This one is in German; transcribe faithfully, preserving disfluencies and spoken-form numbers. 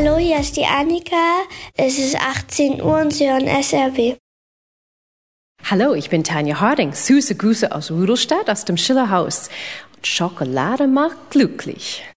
Hallo, hier ist die Annika. Es ist achtzehn Uhr und Sie hören S R W. Hallo, ich bin Tanja Harding. Süße Grüße aus Rudolstadt, aus dem Schillerhaus. Schokolade macht glücklich.